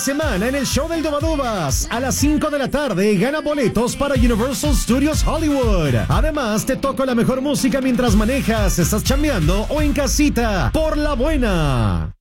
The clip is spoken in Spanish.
semana en el show del Dubadubas. A las 5 de la tarde gana boletos para Universal Studios Hollywood. Además, te toco la mejor música mientras manejas, estás chambeando o en casita. Por la buena.